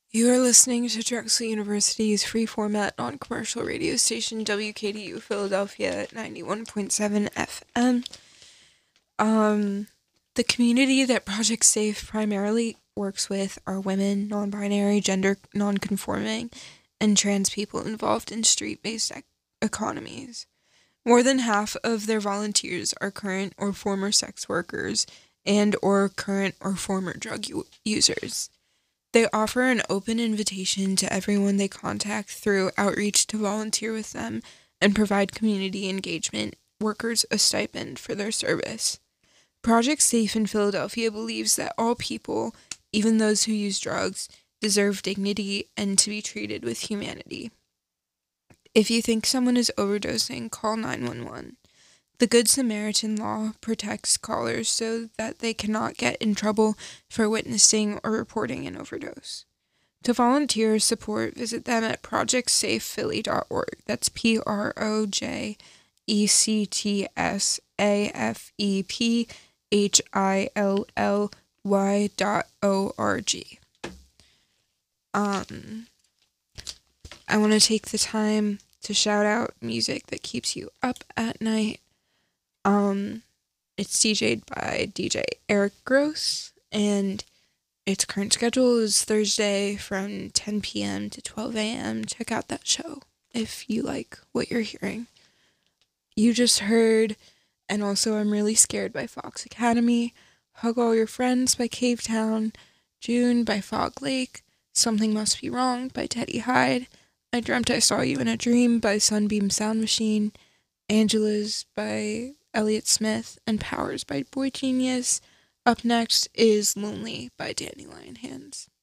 You are listening to Drexel University's free format non commercial radio station WKDU Philadelphia at 91.7 FM. Um, the community that Project Safe primarily works with are women, non binary, gender non conforming, and trans people involved in street based economies. More than half of their volunteers are current or former sex workers and or current or former drug users. They offer an open invitation to everyone they contact through outreach to volunteer with them and provide community engagement workers a stipend for their service. Project Safe in Philadelphia believes that all people, even those who use drugs, deserve dignity and to be treated with humanity. If you think someone is overdosing, call 911. The Good Samaritan law protects callers so that they cannot get in trouble for witnessing or reporting an overdose. To volunteer or support, visit them at projectsafephilly.org. That's projectsafephilly.org. I want to take the time to shout out music that keeps you up at night. It's DJ'd by DJ Eric Gross, and its current schedule is Thursday from 10 p.m. to 12 a.m. Check out that show if you like what you're hearing. You just heard, and also I'm Really Scared by Fox Academy, Hug All Your Friends by Cave Town, June by Fog Lake, Something Must Be Wrong by Teddy Hyde, I Dreamt I Saw You in a Dream by Sunbeam Sound Machine, Angela's by Elliott Smith, and Powers by Boy Genius. Up next is Lonely by Danny Lionhands.